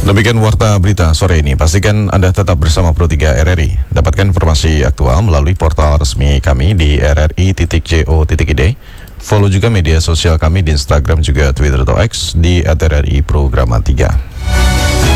Demikian warta berita sore ini. Pastikan Anda tetap bersama Pro3 RRI. Dapatkan informasi aktual melalui portal resmi kami di rri.co.id. Follow juga media sosial kami di Instagram juga Twitter atau X di @RRI Programa 3.